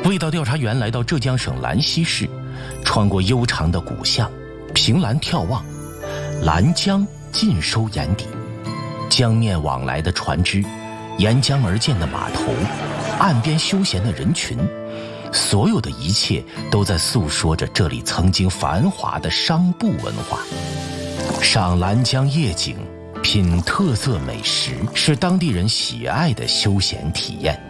味道调查员来到浙江省兰溪市，穿过悠长的古巷，凭栏眺望，兰江尽收眼底，江面往来的船只，沿江而建的码头，岸边休闲的人群，所有的一切都在诉说着这里曾经繁华的商埠文化。赏兰江夜景，品特色美食，是当地人喜爱的休闲体验。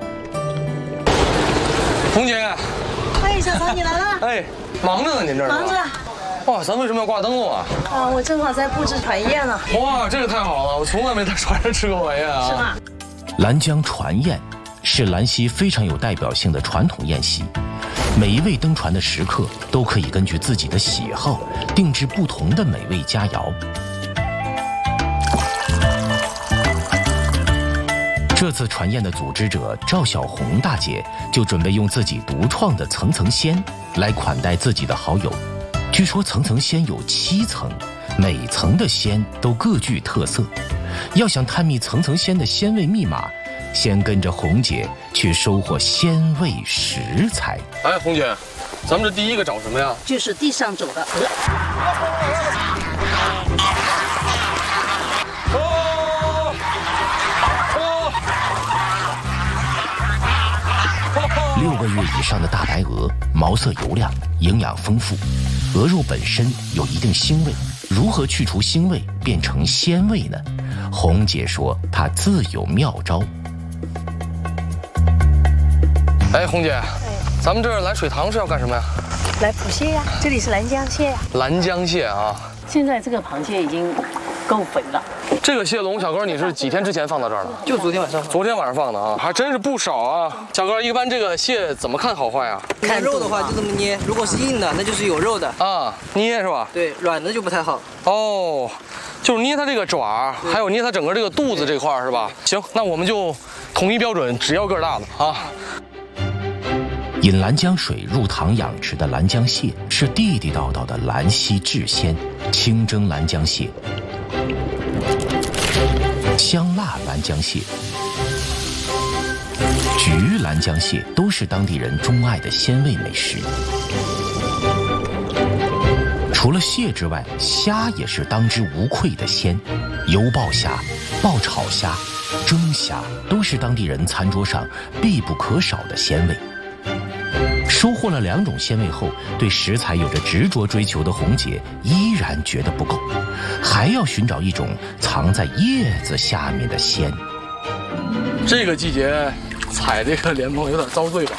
红姐， 哎，小曹你来了。 哎，忙着呢，您这儿忙着。 哇，咱为什么要挂灯笼啊？ 啊，我正好在布置船宴呢。 哇，这个太好了，我从来没在船上吃过晚宴啊。 是吗？ 兰江船宴是兰溪非常有代表性的传统宴席，每一位登船的食客都可以根据自己的喜好定制不同的美味佳肴。这次船宴的组织者赵小红大姐就准备用自己独创的层层鲜来款待自己的好友。据说层层鲜有7层，每层的鲜都各具特色。要想探秘层层鲜的鲜味密码，先跟着红姐去收获鲜味食材。 哎，红姐，咱们这第一个找什么呀？ 就是地上走的鹅。 6个月以上的大白鹅，毛色油亮，营养丰富。鹅肉本身有一定腥味，如何去除腥味变成鲜味呢？红姐说她自有妙招。 哎，红姐，咱们这儿来水塘是要干什么呀？ 来捕蟹呀，这里是兰江蟹呀。 兰江蟹啊。 现在这个螃蟹已经够肥了。 这个蟹笼，小哥你是几天之前放到这儿的？ 就昨天晚上。 昨天晚上放的啊，还真是不少啊。小哥，一般这个蟹怎么看好坏啊？ 看肉的话就这么捏，如果是硬的，那就是有肉的啊，捏是吧？ 对，软的就不太好。 哦，就是捏它这个爪，还有捏它整个这个肚子这块是吧？行，那我们就统一标准，只要个大的啊。 引兰江水入塘养殖的兰江蟹是地地道道的兰溪制鲜，清蒸兰江蟹、香辣兰江蟹、焗兰江蟹都是当地人钟爱的鲜味美食。除了蟹之外，虾也是当之无愧的鲜，油爆虾、爆炒虾、蒸虾都是当地人餐桌上必不可少的鲜味。收获了2种鲜味后，对食材有着执着追求的红姐依然觉得不够，还要寻找一种藏在叶子下面的鲜。 这个季节采这个莲蓬有点遭罪吧？